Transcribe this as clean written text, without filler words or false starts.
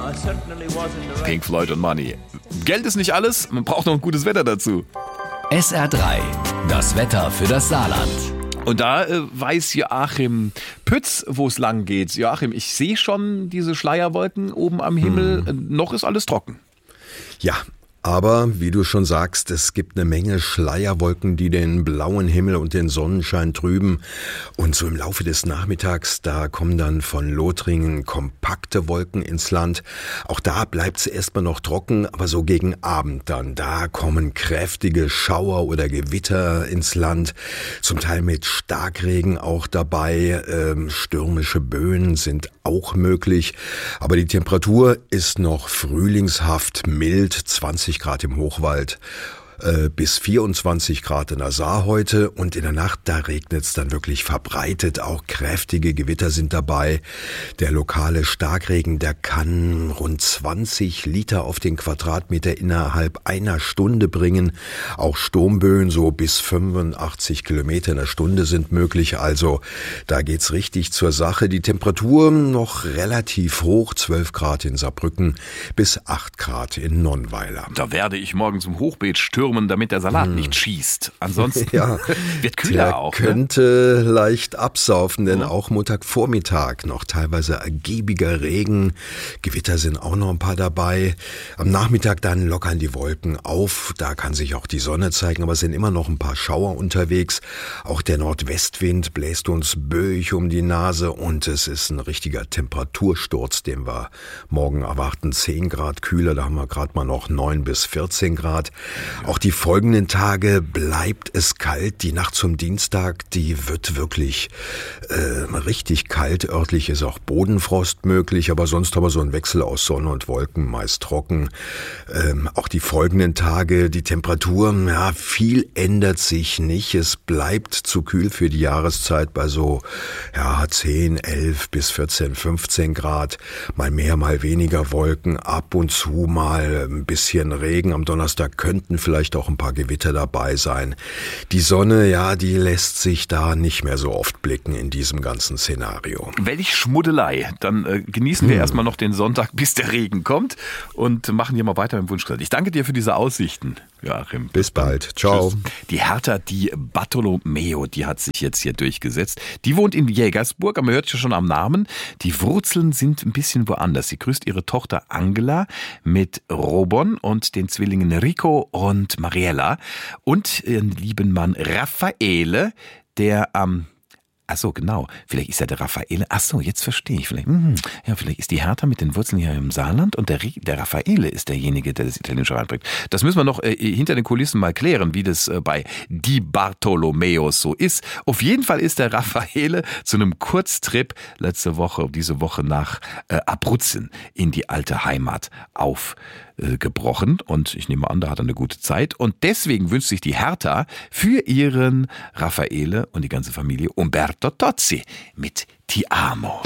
Pink Floyd und Money. Geld ist nicht alles, man braucht noch ein gutes Wetter dazu. SR3, das Wetter für das Saarland. Und da weiß Joachim Pütz, wo es lang geht. Joachim, ich sehe schon diese Schleierwolken oben am Himmel. Noch ist alles trocken. Ja, aber wie du schon sagst, es gibt eine Menge Schleierwolken, die den blauen Himmel und den Sonnenschein trüben. Und so im Laufe des Nachmittags, da kommen dann von Lothringen kompakte Wolken ins Land. Auch da bleibt es erstmal noch trocken, aber so gegen Abend dann, da kommen kräftige Schauer oder Gewitter ins Land. Zum Teil mit Starkregen auch dabei. Stürmische Böen sind auch möglich. Aber die Temperatur ist noch frühlingshaft mild, 20 Grad im Hochwald, bis 24 Grad in der Saar heute, und in der Nacht, da regnet es dann wirklich verbreitet, auch kräftige Gewitter sind dabei. Der lokale Starkregen, der kann rund 20 Liter auf den Quadratmeter innerhalb einer Stunde bringen. Auch Sturmböen so bis 85 Kilometer in der Stunde sind möglich, also da geht's richtig zur Sache. Die Temperatur noch relativ hoch, 12 Grad in Saarbrücken bis 8 Grad in Nonnweiler. Da werde ich morgen zum Hochbeet stürmen, damit der Salat nicht schießt. Ansonsten wird kühler der auch. Könnte leicht absaufen, denn auch Montagvormittag noch teilweise ergiebiger Regen. Gewitter sind auch noch ein paar dabei. Am Nachmittag dann lockern die Wolken auf. Da kann sich auch die Sonne zeigen, aber es sind immer noch ein paar Schauer unterwegs. Auch der Nordwestwind bläst uns böig um die Nase und es ist ein richtiger Temperatursturz, den wir morgen erwarten. 10 Grad kühler, da haben wir gerade mal noch 9 bis 14 Grad. Auch die folgenden Tage bleibt es kalt. Die Nacht zum Dienstag, die wird wirklich richtig kalt. Örtlich ist auch Bodenfrost möglich, aber sonst haben wir so einen Wechsel aus Sonne und Wolken, meist trocken. Auch die folgenden Tage, die Temperatur, ja, viel ändert sich nicht. Es bleibt zu kühl für die Jahreszeit bei so 10, 11 bis 14, 15 Grad. Mal mehr, mal weniger Wolken. Ab und zu mal ein bisschen Regen. Am Donnerstag könnten vielleicht auch ein paar Gewitter dabei sein. Die Sonne, ja, die lässt sich da nicht mehr so oft blicken in diesem ganzen Szenario. Welch Schmuddelei. Dann genießen wir erstmal noch den Sonntag, bis der Regen kommt, und machen hier mal weiter mit dem Wunschgrill. Ich danke dir für diese Aussichten, Joachim. Bis bald. Ciao. Tschüss. Die Hertha, die Bartolomeo, die hat sich jetzt hier durchgesetzt. Die wohnt in Jägersburg, aber man hört ja schon am Namen. Die Wurzeln sind ein bisschen woanders. Sie grüßt ihre Tochter Angela mit Robon und den Zwillingen Rico und Mariella und ihren lieben Mann Raffaele, der am vielleicht ist ja der Raffaele. Jetzt verstehe ich. Vielleicht ist die Hertha mit den Wurzeln hier im Saarland und der Raffaele ist derjenige, der das Italienische reinbringt. Das müssen wir noch hinter den Kulissen mal klären, wie das bei die Bartolomeos so ist. Auf jeden Fall ist der Raffaele zu einem Kurztrip diese Woche nach Abruzzen in die alte Heimat aufgebrochen, und ich nehme an, da hat er eine gute Zeit, und deswegen wünscht sich die Hertha für ihren Raffaele und die ganze Familie Umberto Tozzi mit Ti amo.